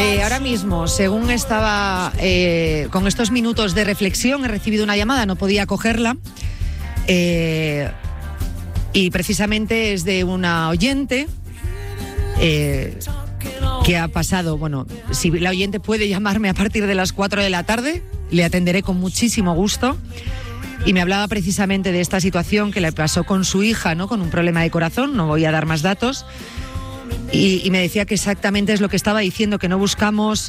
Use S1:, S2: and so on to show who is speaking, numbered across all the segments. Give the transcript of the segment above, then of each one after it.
S1: Ahora mismo, según estaba con estos minutos de reflexión, he recibido una llamada, no podía cogerla. Y precisamente es de una oyente que ha pasado, bueno, si la oyente puede llamarme a partir de las 4 de la tarde, le atenderé con muchísimo gusto. Y me hablaba precisamente de esta situación que le pasó con su hija, ¿no? Con un problema de corazón, no voy a dar más datos. Y me decía que exactamente es lo que estaba diciendo, que no buscamos,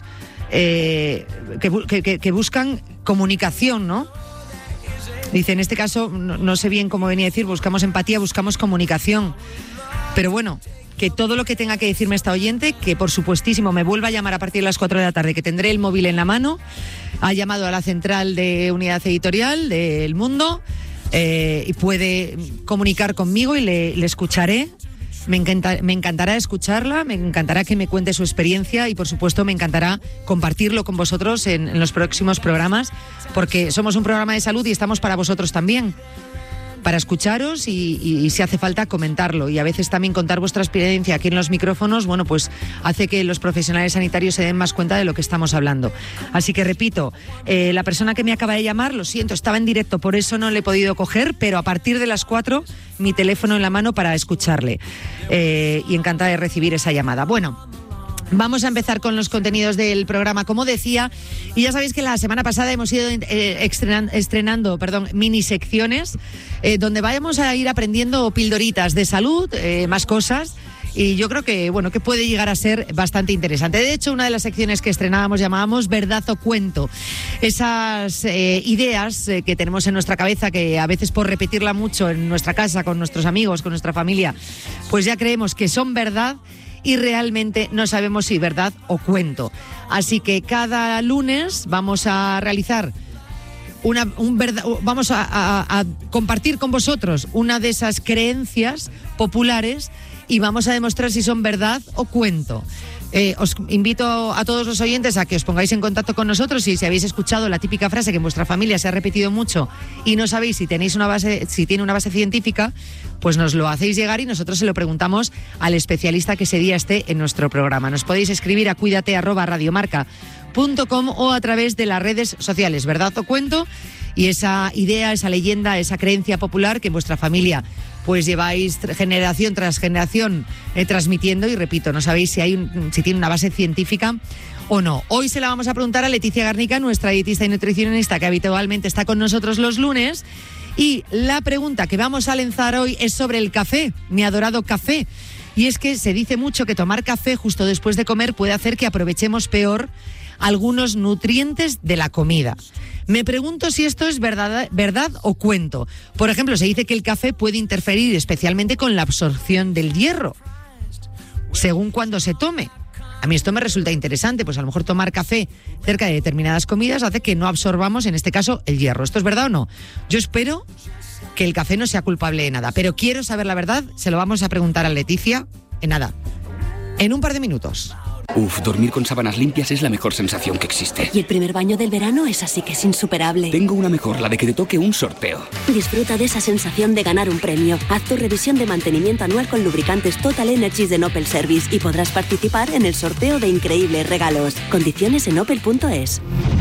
S1: que buscan comunicación, ¿no? Dice, en este caso, no sé bien cómo venía a decir, buscamos empatía, buscamos comunicación. Pero bueno, que todo lo que tenga que decirme esta oyente, que por supuestísimo me vuelva a llamar a partir de las 4 de la tarde, que tendré el móvil en la mano. Ha llamado a la central de unidad editorial de El Mundo y puede comunicar conmigo y le escucharé. Me encantará escucharla, me encantará que me cuente su experiencia y por supuesto me encantará compartirlo con vosotros en los próximos programas, porque somos un programa de salud y estamos para vosotros también, para escucharos y si hace falta comentarlo, y a veces también contar vuestra experiencia aquí en los micrófonos, bueno, pues hace que los profesionales sanitarios se den más cuenta de lo que estamos hablando. Así que repito, la persona que me acaba de llamar, lo siento, estaba en directo, por eso no le he podido coger, pero a partir de las 4 mi teléfono en la mano para escucharle, y encantada de recibir esa llamada. Bueno, vamos a empezar con los contenidos del programa, como decía, y ya sabéis que la semana pasada hemos ido estrenando mini secciones donde vamos a ir aprendiendo pildoritas de salud, más cosas, y yo creo que, bueno, que puede llegar a ser bastante interesante. De hecho, una de las secciones que estrenábamos llamábamos Verdad o Cuento. Esas ideas que tenemos en nuestra cabeza, que a veces por repetirla mucho en nuestra casa, con nuestros amigos, con nuestra familia, pues ya creemos que son verdad y realmente no sabemos si verdad o cuento. Así que cada lunes vamos a realizar vamos a compartir con vosotros una de esas creencias populares y vamos a demostrar si son verdad o cuento. Os invito a todos los oyentes a que os pongáis en contacto con nosotros, y si habéis escuchado la típica frase que en vuestra familia se ha repetido mucho y no sabéis si tiene una base científica, pues nos lo hacéis llegar y nosotros se lo preguntamos al especialista que ese día esté en nuestro programa. Nos podéis escribir a cuidate@radiomarca.com o a través de las redes sociales, Verdad o Cuento, y esa idea, esa leyenda, esa creencia popular que en vuestra familia pues lleváis generación tras generación transmitiendo, y repito, no sabéis si tiene una base científica o no. Hoy se la vamos a preguntar a Leticia Garnica, nuestra dietista y nutricionista que habitualmente está con nosotros los lunes, y la pregunta que vamos a lanzar hoy es sobre el café, mi adorado café. Y es que se dice mucho que tomar café justo después de comer puede hacer que aprovechemos peor algunos nutrientes de la comida. Me pregunto si esto es verdad o cuento. Por ejemplo, se dice que el café puede interferir especialmente con la absorción del hierro, según cuando se tome. A mí esto me resulta interesante, pues a lo mejor tomar café cerca de determinadas comidas hace que no absorbamos, en este caso, el hierro. ¿Esto es verdad o no? Yo espero que el café no sea culpable de nada, pero quiero saber la verdad. Se lo vamos a preguntar a Leticia en un par de minutos.
S2: Dormir con sábanas limpias es la mejor sensación que existe.
S3: Y el primer baño del verano es así que es insuperable.
S2: Tengo una mejor, la de que te toque un sorteo.
S3: Disfruta de esa sensación de ganar un premio. Haz tu revisión de mantenimiento anual con lubricantes Total Energies de Opel Service y podrás participar en el sorteo de increíbles regalos. Condiciones en opel.es.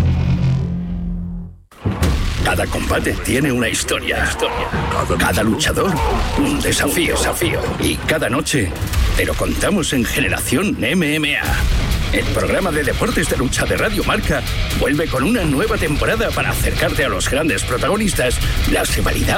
S4: Cada combate tiene una historia. Cada luchador, un desafío. Y cada noche te lo contamos en Generación MMA. El programa de deportes de lucha de Radio Marca vuelve con una nueva temporada para acercarte a los grandes protagonistas, las rivalidades